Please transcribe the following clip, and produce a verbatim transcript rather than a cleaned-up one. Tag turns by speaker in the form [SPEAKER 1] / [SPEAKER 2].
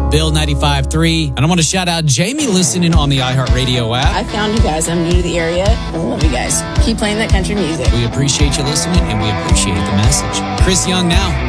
[SPEAKER 1] Bill ninety-five point three. And I want to shout out Jamie listening on the iHeartRadio app.
[SPEAKER 2] I found you guys. I'm new to the area. I love you guys. Keep playing that country music.
[SPEAKER 1] We appreciate you listening, and we appreciate the message. Chris Young now.